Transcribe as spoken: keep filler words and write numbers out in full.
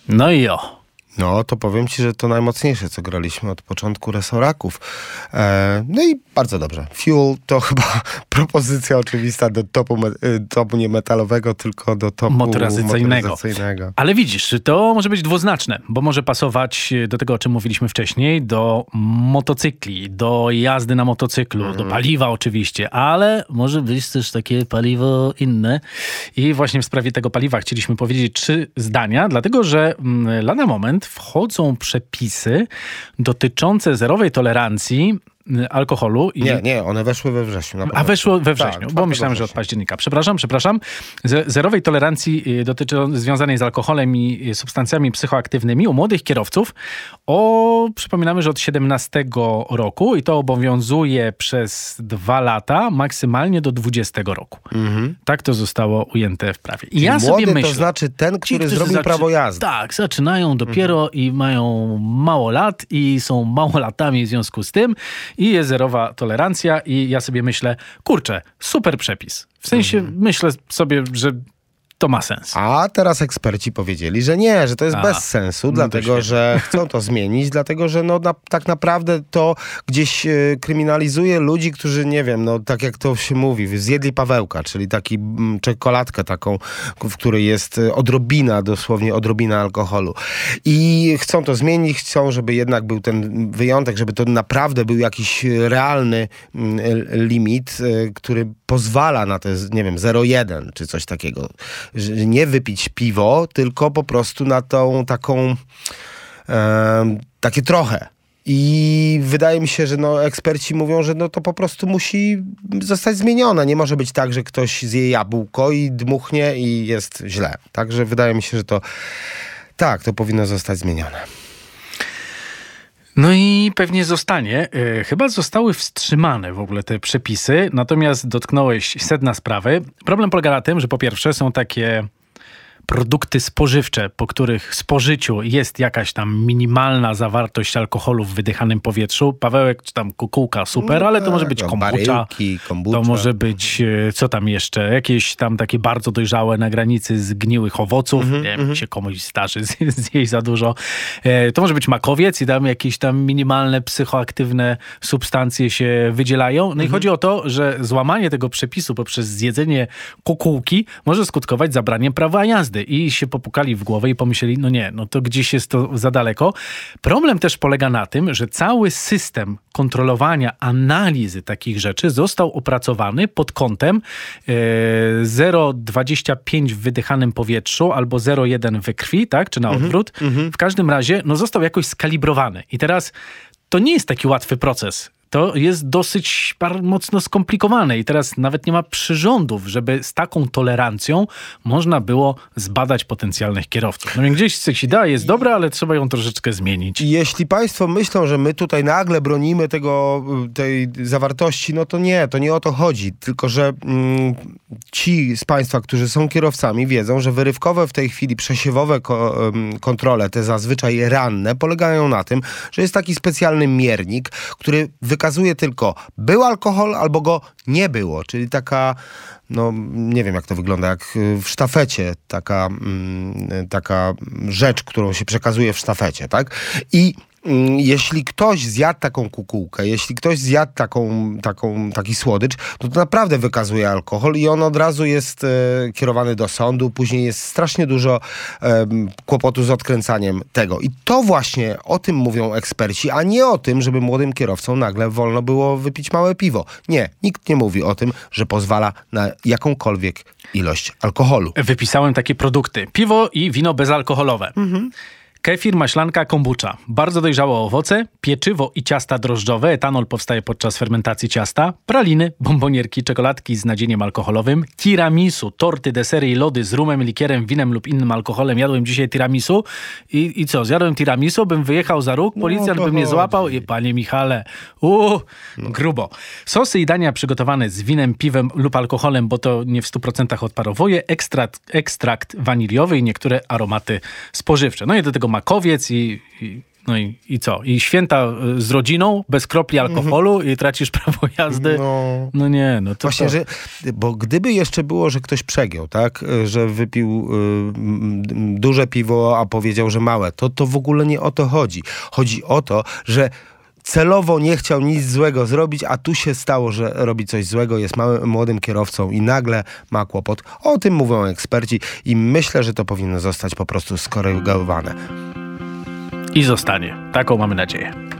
No i o. No, to powiem ci, że to najmocniejsze, co graliśmy od początku Resoraków. E, no i bardzo dobrze. Fuel to chyba propozycja oczywista do topu, me, topu nie metalowego, tylko do topu motoryzacyjnego. motoryzacyjnego. Ale widzisz, to może być dwuznaczne, bo może pasować do tego, o czym mówiliśmy wcześniej, do motocykli, do jazdy na motocyklu, mm. do paliwa oczywiście, ale może być też takie paliwo inne. I właśnie w sprawie tego paliwa chcieliśmy powiedzieć trzy zdania, dlatego że mm, lada moment wchodzą przepisy dotyczące zerowej tolerancji alkoholu. I... Nie, nie, one weszły we wrześniu. A weszło we wrześniu, tak, bo myślałem, że od października. Przepraszam, przepraszam. Z- zerowej tolerancji dotyczą, związanej z alkoholem i substancjami psychoaktywnymi u młodych kierowców. O, przypominamy, że od siedemnastego roku i to obowiązuje przez dwa lata, maksymalnie do dwudziestego roku. Mhm. Tak to zostało ujęte w prawie. I Czyli ja sobie młody myślę, to znaczy ten, który ci, zrobił zaczy- prawo jazdy. Tak, zaczynają dopiero mhm. i mają mało lat i są małolatami w związku z tym. I jest zerowa tolerancja i ja sobie myślę, kurczę, super przepis. W sensie mhm. myślę sobie, że to ma sens. A teraz eksperci powiedzieli, że nie, że to jest A, bez sensu, no dlatego że chcą to zmienić, dlatego że no, na, tak naprawdę to gdzieś y, kryminalizuje ludzi, którzy, nie wiem, no tak jak to się mówi, zjedli Pawełka, czyli taki m, czekoladkę taką, w której jest odrobina, dosłownie odrobina alkoholu. I chcą to zmienić, chcą, żeby jednak był ten wyjątek, żeby to naprawdę był jakiś realny m, limit, y, który pozwala na te, nie wiem, zero przecinek jeden czy coś takiego. Że nie wypić piwo, tylko po prostu na tą taką e, takie trochę. I wydaje mi się, że no, eksperci mówią, że no, to po prostu musi zostać zmienione. Nie może być tak, że ktoś zje jabłko i dmuchnie i jest źle. Także wydaje mi się, że to tak, to powinno zostać zmienione. No i pewnie zostanie. Chyba zostały wstrzymane w ogóle te przepisy, natomiast dotknąłeś sedna sprawy. Problem polega na tym, że po pierwsze są takie produkty spożywcze, po których spożyciu jest jakaś tam minimalna zawartość alkoholu w wydychanym powietrzu. Pawełek czy tam kukułka, super, no ale to może być kombucha, kombucha, to może być, co tam jeszcze, jakieś tam takie bardzo dojrzałe na granicy zgniłych owoców, mm-hmm, nie wiem, mm-hmm. się komuś zdarzy zjeść za dużo. To może być makowiec i tam jakieś tam minimalne psychoaktywne substancje się wydzielają. No mm-hmm. i chodzi o to, że złamanie tego przepisu poprzez zjedzenie kukułki może skutkować zabraniem prawa jazdy. I się popukali w głowę i pomyśleli, no nie, no to gdzieś jest to za daleko. Problem też polega na tym, że cały system kontrolowania analizy takich rzeczy został opracowany pod kątem e, zero przecinek dwadzieścia pięć w wydychanym powietrzu albo zero przecinek jeden we krwi, tak, czy na odwrót. Mm-hmm. W każdym razie, no został jakoś skalibrowany. I teraz to nie jest taki łatwy proces. To jest dosyć mocno skomplikowane i teraz nawet nie ma przyrządów, żeby z taką tolerancją można było zbadać potencjalnych kierowców. No więc gdzieś coś da, jest dobra, ale trzeba ją troszeczkę zmienić. Jeśli państwo myślą, że my tutaj nagle bronimy tego, tej zawartości, no to nie, to nie o to chodzi. Tylko, że mm, ci z państwa, którzy są kierowcami, wiedzą, że wyrywkowe w tej chwili przesiewowe ko- kontrole, te zazwyczaj ranne, polegają na tym, że jest taki specjalny miernik, który wykazuje Wykazuje tylko, był alkohol albo go nie było, czyli taka, no nie wiem jak to wygląda, jak w sztafecie, taka, mm, taka rzecz, którą się przekazuje w sztafecie, tak? I mm, jeśli ktoś zjadł taką kukułkę, jeśli ktoś zjadł taką, taką, taki słodycz, to, to naprawdę wykazuje alkohol i on od razu jest e, kierowany do sądu, później jest strasznie dużo e, kłopotu z odkręcaniem tego. I to właśnie o tym mówią eksperci, a nie o tym, żeby młodym kierowcom nagle wolno było wypić małe piwo. Nie, nikt nie mówi o tym, że pozwala na jakąkolwiek ilość alkoholu. Wypisałem takie produkty. Piwo i wino bezalkoholowe. Mhm. Kefir, maślanka, kombucha. Bardzo dojrzałe owoce, pieczywo i ciasta drożdżowe. Etanol powstaje podczas fermentacji ciasta. Praliny, bombonierki, czekoladki z nadzieniem alkoholowym. Tiramisu, torty, desery i lody z rumem, likierem, winem lub innym alkoholem. Jadłem dzisiaj tiramisu i, i co? Zjadłem tiramisu, bym wyjechał za róg, policjant no by mnie złapał i panie Michale, uuu, no. grubo. Sosy i dania przygotowane z winem, piwem lub alkoholem, bo to nie w stu procentach odparowuje. Ekstrakt, ekstrakt waniliowy i niektóre aromaty spożywcze. No i do tego makowiec i, i, no i, i co? I święta z rodziną, bez kropli alkoholu mm-hmm. i tracisz prawo jazdy. No, no nie, no to Właśnie, to... że, bo gdyby jeszcze było, że ktoś przegiął, tak? Że wypił y, dużo duże piwo, a powiedział, że małe. To, to w ogóle nie o to chodzi. Chodzi o to, że celowo nie chciał nic złego zrobić, a tu się stało, że robi coś złego, jest małym, młodym kierowcą i nagle ma kłopot. O tym mówią eksperci i myślę, że to powinno zostać po prostu skorygowane. I zostanie. Taką mamy nadzieję.